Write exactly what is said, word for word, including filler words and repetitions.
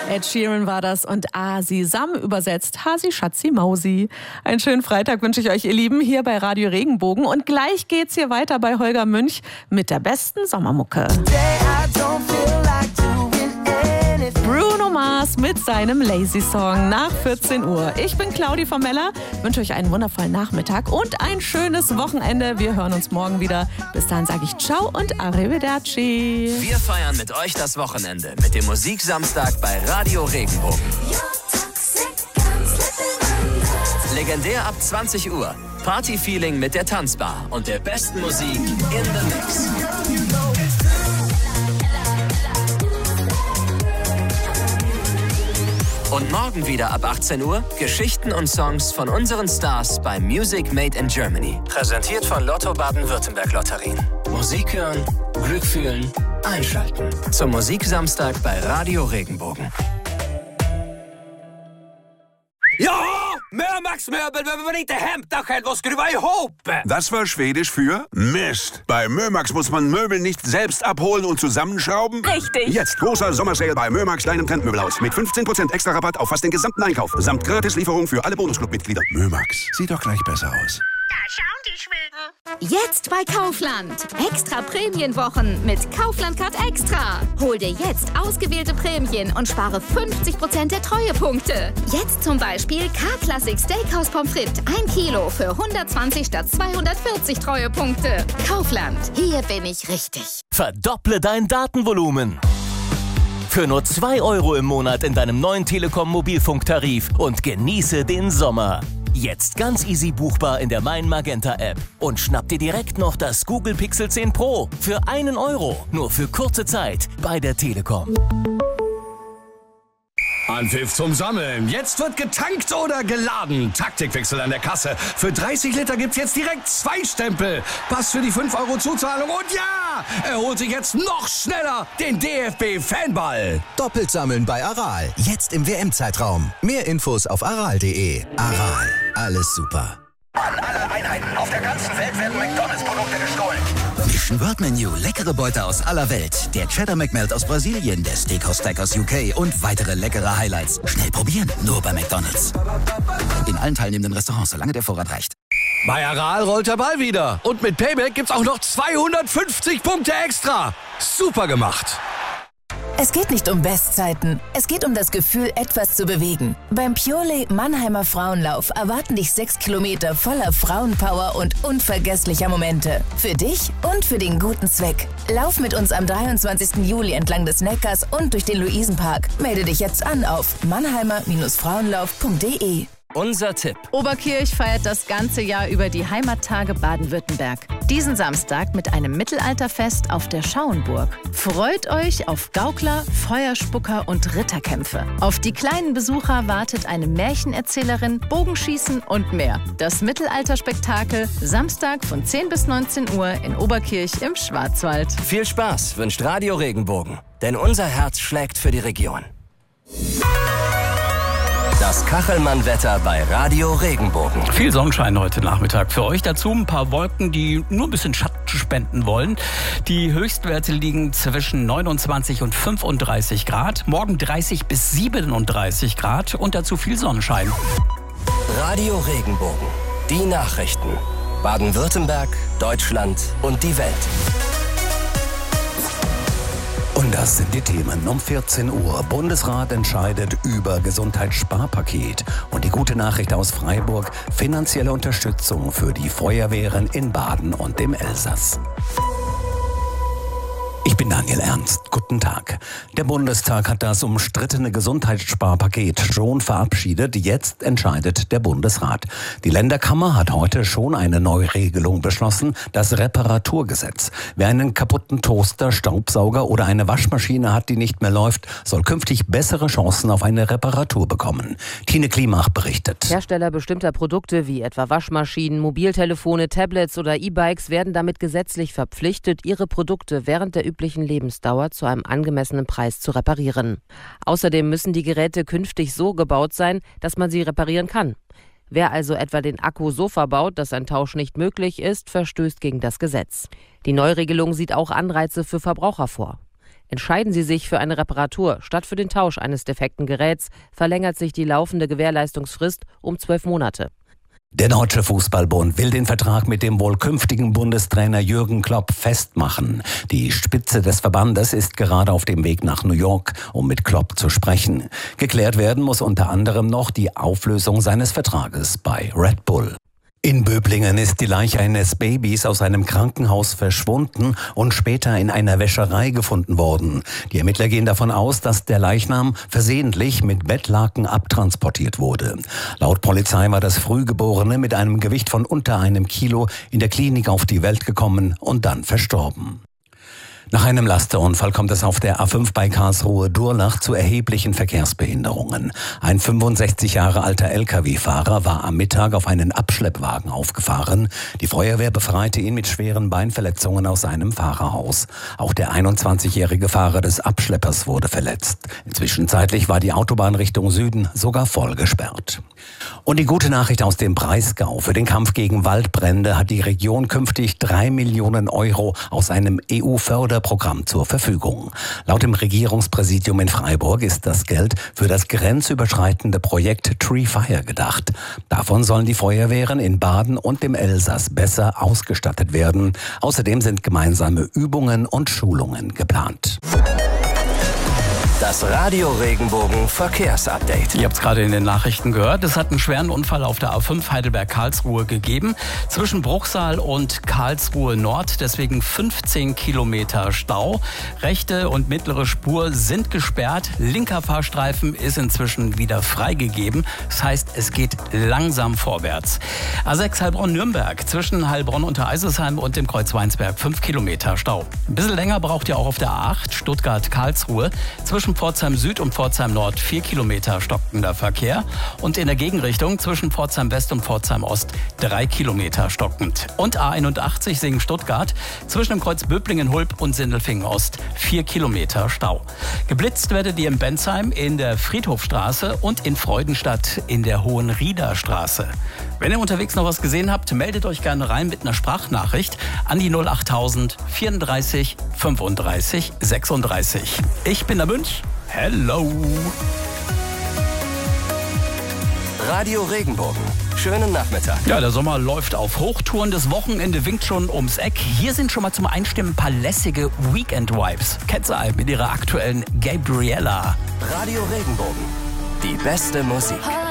Ed Sheeran war das und Asi Sam übersetzt Hasi Schatzi Mausi. Einen schönen Freitag wünsche ich euch, ihr Lieben, hier bei Radio Regenbogen. Und gleich geht's hier weiter bei Holger Münch mit der besten Sommermucke. Bruno Mars mit seinem Lazy Song nach vierzehn Uhr. Ich bin Claudi von Meller, wünsche euch einen wundervollen Nachmittag und ein schönes Wochenende. Wir hören uns morgen wieder. Bis dahin sage ich Ciao und Arrivederci. Wir feiern mit euch das Wochenende mit dem Musiksamstag bei Radio Regenbogen. Legendär ab zwanzig Uhr. Partyfeeling mit der Tanzbar und der besten Musik in the Mix. Und morgen wieder ab achtzehn Uhr Geschichten und Songs von unseren Stars bei Music Made in Germany. Präsentiert von Lotto Baden-Württemberg Lotterien. Musik hören, Glück fühlen, einschalten. Zum Musiksamstag bei Radio Regenbogen. Ja! Mömax-möbel behöver man inte hämta själv och skruva ihop! Das war Schwedisch für Mist. Bei Mömax muss man Möbel nicht selbst abholen und zusammenschrauben? Richtig. Jetzt großer Sommersale bei Mömax, deinem Trendmöbelhaus. Mit fünfzehn Prozent extra Rabatt auf fast den gesamten Einkauf. Samt Gratislieferung für alle Bonusclub-Mitglieder. Mömax, sieht doch gleich besser aus. Da schauen die Schweden. Jetzt bei Kaufland. Extra Prämienwochen mit Kaufland Card Extra. Hol dir jetzt ausgewählte Prämien und spare fünfzig Prozent der Treuepunkte. Jetzt zum Beispiel K-Classic Steakhouse Pommes frites. Ein Kilo für hundertzwanzig statt zweihundertvierzig Treuepunkte. Kaufland. Hier bin ich richtig. Verdopple dein Datenvolumen. Für nur zwei Euro im Monat in deinem neuen Telekom-Mobilfunktarif und genieße den Sommer. Jetzt ganz easy buchbar in der Mein Magenta App. Und schnapp dir direkt noch das Google Pixel zehn Pro für einen Euro. Nur für kurze Zeit bei der Telekom. Anpfiff zum Sammeln. Jetzt wird getankt oder geladen. Taktikwechsel an der Kasse. Für dreißig Liter gibt's jetzt direkt zwei Stempel. Pass für die fünf Euro Zuzahlung. Und ja, er holt sich jetzt noch schneller den D F B-Fanball. Doppelt sammeln bei Aral. Jetzt im W M-Zeitraum. Mehr Infos auf aral punkt de. Aral. Alles super. An alle Einheiten auf der ganzen Welt werden McDonalds-Produkte gestohlen. Mission World Menu, leckere Beute aus aller Welt. Der Cheddar McMelt aus Brasilien, der Steakhouse Stack aus U K und weitere leckere Highlights. Schnell probieren, nur bei McDonalds. In allen teilnehmenden Restaurants, solange der Vorrat reicht. Bei Aral rollt der Ball wieder. Und mit Payback gibt's auch noch zweihundertfünfzig Punkte extra. Super gemacht. Es geht nicht um Bestzeiten. Es geht um das Gefühl, etwas zu bewegen. Beim Purelay Mannheimer Frauenlauf erwarten dich sechs Kilometer voller Frauenpower und unvergesslicher Momente. Für dich und für den guten Zweck. Lauf mit uns am dreiundzwanzigsten Juli entlang des Neckars und durch den Luisenpark. Melde dich jetzt an auf mannheimer Frauenlauf punkt de. Unser Tipp. Oberkirch feiert das ganze Jahr über die Heimattage Baden-Württemberg. Diesen Samstag mit einem Mittelalterfest auf der Schauenburg. Freut euch auf Gaukler, Feuerspucker und Ritterkämpfe. Auf die kleinen Besucher wartet eine Märchenerzählerin, Bogenschießen und mehr. Das Mittelalterspektakel Samstag von zehn bis neunzehn Uhr in Oberkirch im Schwarzwald. Viel Spaß wünscht Radio Regenbogen, denn unser Herz schlägt für die Region. Das Kachelmann-Wetter bei Radio Regenbogen. Viel Sonnenschein heute Nachmittag für euch. Dazu ein paar Wolken, die nur ein bisschen Schatten spenden wollen. Die Höchstwerte liegen zwischen neunundzwanzig und fünfunddreißig Grad. Morgen dreißig bis siebenunddreißig Grad und dazu viel Sonnenschein. Radio Regenbogen. Die Nachrichten. Baden-Württemberg, Deutschland und die Welt. Und das sind die Themen um vierzehn Uhr. Bundesrat entscheidet über Gesundheitssparpaket. Und die gute Nachricht aus Freiburg, finanzielle Unterstützung für die Feuerwehren in Baden und dem Elsass. Ich bin Daniel Ernst. Guten Tag. Der Bundestag hat das umstrittene Gesundheitssparpaket schon verabschiedet. Jetzt entscheidet der Bundesrat. Die Länderkammer hat heute schon eine Neuregelung beschlossen, das Reparaturgesetz. Wer einen kaputten Toaster, Staubsauger oder eine Waschmaschine hat, die nicht mehr läuft, soll künftig bessere Chancen auf eine Reparatur bekommen. Tine Klimach berichtet. Hersteller bestimmter Produkte wie etwa Waschmaschinen, Mobiltelefone, Tablets oder E-Bikes werden damit gesetzlich verpflichtet, ihre Produkte während der üblichen Lebensdauer zu einem angemessenen Preis zu reparieren. Außerdem müssen die Geräte künftig so gebaut sein, dass man sie reparieren kann. Wer also etwa den Akku so verbaut, dass ein Tausch nicht möglich ist, verstößt gegen das Gesetz. Die Neuregelung sieht auch Anreize für Verbraucher vor. Entscheiden Sie sich für eine Reparatur statt für den Tausch eines defekten Geräts, verlängert sich die laufende Gewährleistungsfrist um zwölf Monate. Der Deutsche Fußballbund will den Vertrag mit dem wohl künftigen Bundestrainer Jürgen Klopp festmachen. Die Spitze des Verbandes ist gerade auf dem Weg nach New York, um mit Klopp zu sprechen. Geklärt werden muss unter anderem noch die Auflösung seines Vertrages bei Red Bull. In Böblingen ist die Leiche eines Babys aus einem Krankenhaus verschwunden und später in einer Wäscherei gefunden worden. Die Ermittler gehen davon aus, dass der Leichnam versehentlich mit Bettlaken abtransportiert wurde. Laut Polizei war das Frühgeborene mit einem Gewicht von unter einem Kilo in der Klinik auf die Welt gekommen und dann verstorben. Nach einem Lasterunfall kommt es auf der A fünf bei Karlsruhe-Durlach zu erheblichen Verkehrsbehinderungen. Ein fünfundsechzig Jahre alter L K W-Fahrer war am Mittag auf einen Abschleppwagen aufgefahren. Die Feuerwehr befreite ihn mit schweren Beinverletzungen aus seinem Fahrerhaus. Auch der einundzwanzigjährige Fahrer des Abschleppers wurde verletzt. Inzwischenzeitlich war die Autobahn Richtung Süden sogar voll gesperrt. Und die gute Nachricht aus dem Breisgau: Für den Kampf gegen Waldbrände hat die Region künftig drei Millionen Euro aus einem E U-Förderprogramm zur Verfügung. Laut dem Regierungspräsidium in Freiburg ist das Geld für das grenzüberschreitende Projekt Tree Fire gedacht. Davon sollen die Feuerwehren in Baden und dem Elsass besser ausgestattet werden. Außerdem sind gemeinsame Übungen und Schulungen geplant. Das Radio Regenbogen Verkehrsupdate. Ihr habt es gerade in den Nachrichten gehört. Es hat einen schweren Unfall auf der A fünf Heidelberg-Karlsruhe gegeben. Zwischen Bruchsal und Karlsruhe Nord. Deswegen fünfzehn Kilometer Stau. Rechte und mittlere Spur sind gesperrt. Linker Fahrstreifen ist inzwischen wieder freigegeben. Das heißt, es geht langsam vorwärts. A sechs Heilbronn-Nürnberg. Zwischen Heilbronn unter Eisesheim und dem Kreuz Weinsberg fünf Kilometer Stau. Ein bisschen länger braucht ihr auch auf der A acht Stuttgart-Karlsruhe. Zwischen Pforzheim Süd und Pforzheim Nord vier Kilometer stockender Verkehr und in der Gegenrichtung zwischen Pforzheim West und Pforzheim Ost drei Kilometer stockend. Und A einundachtzig Singen-Stuttgart zwischen dem Kreuz Böblingen-Hulb und Sindelfingen Ost vier Kilometer Stau. Geblitzt werdet ihr in Bensheim in der Friedhofstraße und in Freudenstadt in der Hohenrieder Straße. Wenn ihr unterwegs noch was gesehen habt, meldet euch gerne rein mit einer Sprachnachricht an die null achttausend vierunddreißig fünfunddreißig sechsunddreißig. Ich bin der Münch. Hello. Radio Regenbogen. Schönen Nachmittag. Ja, der Sommer läuft auf Hochtouren. Das Wochenende winkt schon ums Eck. Hier sind schon mal zum Einstimmen ein paar lässige Weekend-Vibes. Ketzal mit ihrer aktuellen Gabriella. Radio Regenbogen. Die beste Musik.